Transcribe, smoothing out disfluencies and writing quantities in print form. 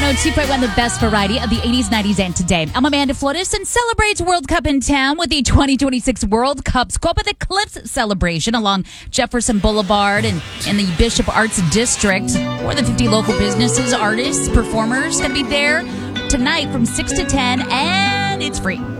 102.1, the best variety of the 80s, 90s, and today. I'm Amanda Flores and celebrates World Cup in town with the 2026 World Cup's Copa de Clips celebration along Jefferson Boulevard and in the Bishop Arts District. More than 50 local businesses, artists, performers going to be there tonight from 6 to 10, and it's free.